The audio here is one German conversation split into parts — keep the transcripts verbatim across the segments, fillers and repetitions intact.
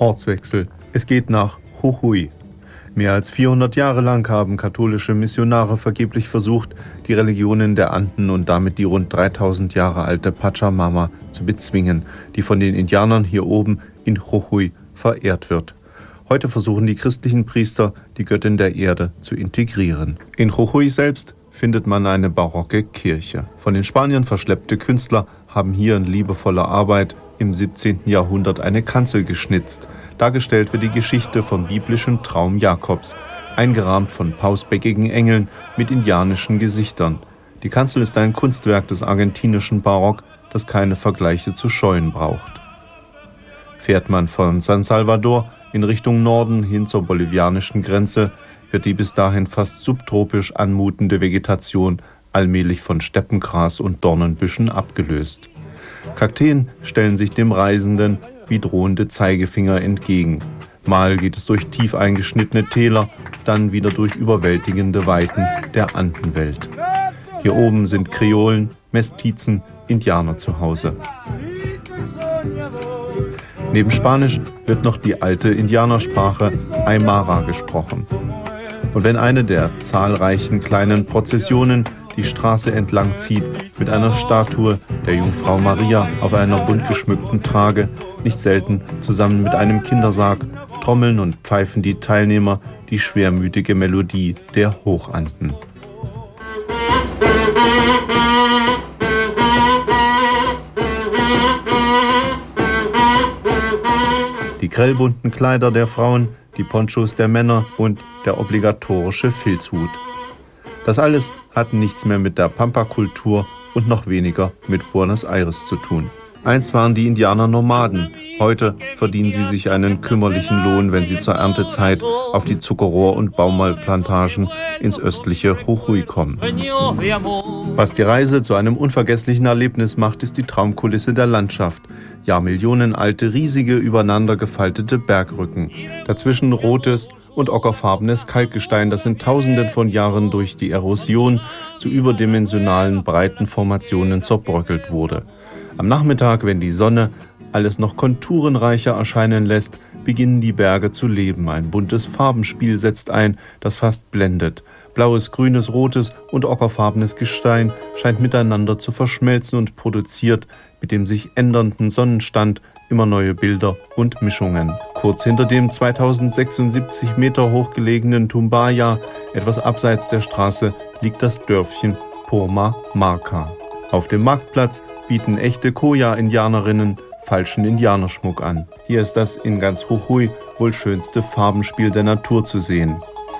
Ortswechsel. Es geht nach Jujuy. Mehr als vierhundert Jahre lang haben katholische Missionare vergeblich versucht, die Religionen der Anden und damit die rund dreitausend Jahre alte Pachamama zu bezwingen, die von den Indianern hier oben in Jujuy verehrt wird. Heute versuchen die christlichen Priester, die Göttin der Erde zu integrieren. In Jujuy selbst findet man eine barocke Kirche. Von den Spaniern verschleppte Künstler haben hier in liebevoller Arbeit im siebzehnten Jahrhundert eine Kanzel geschnitzt. Dargestellt wird die Geschichte vom biblischen Traum Jakobs, eingerahmt von pausbäckigen Engeln mit indianischen Gesichtern. Die Kanzel ist ein Kunstwerk des argentinischen Barock, das keine Vergleiche zu scheuen braucht. Fährt man von San Salvador in Richtung Norden hin zur bolivianischen Grenze, wird die bis dahin fast subtropisch anmutende Vegetation allmählich von Steppengras und Dornenbüschen abgelöst. Kakteen stellen sich dem Reisenden wie drohende Zeigefinger entgegen. Mal geht es durch tief eingeschnittene Täler, dann wieder durch überwältigende Weiten der Andenwelt. Hier oben sind Kreolen, Mestizen, Indianer zu Hause. Neben Spanisch wird noch die alte Indianersprache Aymara gesprochen. Und wenn eine der zahlreichen kleinen Prozessionen die Straße entlang zieht mit einer Statue der Jungfrau Maria auf einer bunt geschmückten Trage, nicht selten zusammen mit einem Kindersarg, trommeln und pfeifen die Teilnehmer die schwermütige Melodie der Hochanden. Die grellbunten Kleider der Frauen, die Ponchos der Männer und der obligatorische Filzhut. Das alles hat nichts mehr mit der Pampa-Kultur und noch weniger mit Buenos Aires zu tun. Einst waren die Indianer Nomaden, heute verdienen sie sich einen kümmerlichen Lohn, wenn sie zur Erntezeit auf die Zuckerrohr- und Baumwollplantagen ins östliche Jujuy kommen. Was die Reise zu einem unvergesslichen Erlebnis macht, ist die Traumkulisse der Landschaft. Jahrmillionenalte, riesige, übereinander gefaltete Bergrücken. Dazwischen rotes und ockerfarbenes Kalkgestein, das in Tausenden von Jahren durch die Erosion zu überdimensionalen breiten Formationen zerbröckelt wurde. Am Nachmittag, wenn die Sonne alles noch konturenreicher erscheinen lässt, beginnen die Berge zu leben. Ein buntes Farbenspiel setzt ein, das fast blendet. Blaues, grünes, rotes und ockerfarbenes Gestein scheint miteinander zu verschmelzen und produziert mit dem sich ändernden Sonnenstand immer neue Bilder und Mischungen. Kurz hinter dem zweitausendsechsundsiebzig Meter hoch gelegenen Tumbaya, etwas abseits der Straße, liegt das Dörfchen Purma Marca. Auf dem Marktplatz bieten echte Coya-Indianerinnen falschen Indianerschmuck an. Hier ist das in ganz Jujuy wohl schönste Farbenspiel der Natur zu sehen.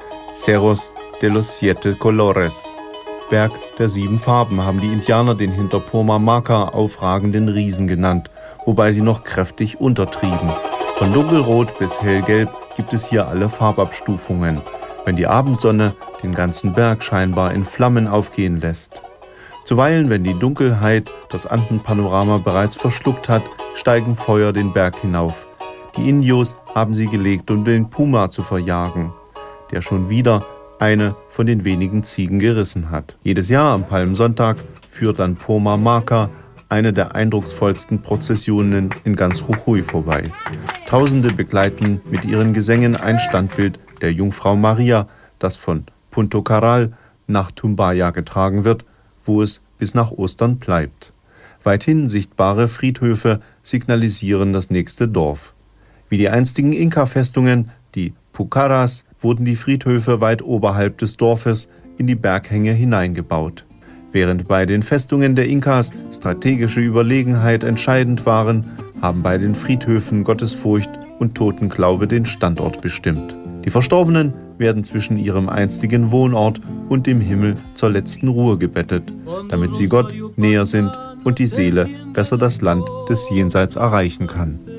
Cerros de los Siete Colores. Berg der sieben Farben haben die Indianer den hinter Purma Marca aufragenden Riesen genannt, wobei sie noch kräftig untertrieben. Von dunkelrot bis hellgelb gibt es hier alle Farbabstufungen, wenn die Abendsonne den ganzen Berg scheinbar in Flammen aufgehen lässt. Zuweilen, wenn die Dunkelheit das Andenpanorama bereits verschluckt hat, steigen Feuer den Berg hinauf. Die Indios haben sie gelegt, um den Puma zu verjagen, der schon wieder eine von den wenigen Ziegen gerissen hat. Jedes Jahr am Palmsonntag führt an Purma Marca eine der eindrucksvollsten Prozessionen in ganz Jujuy vorbei. Tausende begleiten mit ihren Gesängen ein Standbild der Jungfrau Maria, das von Punto Caral nach Tumbaya getragen wird, wo es bis nach Ostern bleibt. Weithin sichtbare Friedhöfe signalisieren das nächste Dorf. Wie die einstigen Inka-Festungen, die Pucarás, wurden die Friedhöfe weit oberhalb des Dorfes in die Berghänge hineingebaut. Während bei den Festungen der Inkas strategische Überlegenheit entscheidend waren, haben bei den Friedhöfen Gottesfurcht und Totenglaube den Standort bestimmt. Die Verstorbenen werden zwischen ihrem einstigen Wohnort und dem Himmel zur letzten Ruhe gebettet, damit sie Gott näher sind und die Seele besser das Land des Jenseits erreichen kann.